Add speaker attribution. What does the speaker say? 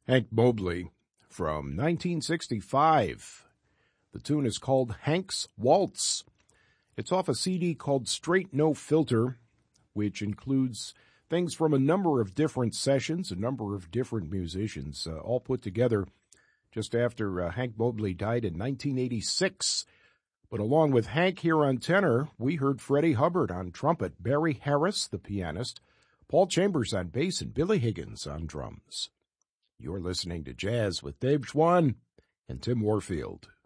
Speaker 1: Hank Mobley from 1965. The tune is called Hank's Waltz. It's off a CD called Straight No Filter, which includes things from a number of different sessions, a number of different musicians, all put together just after Hank Mobley died in 1986. But along with Hank here on tenor, we heard Freddie Hubbard on trumpet, Barry Harris, the pianist, Paul Chambers on bass, and Billy Higgins on drums. You're listening to Jazz with Dave Schwann and Tim Warfield.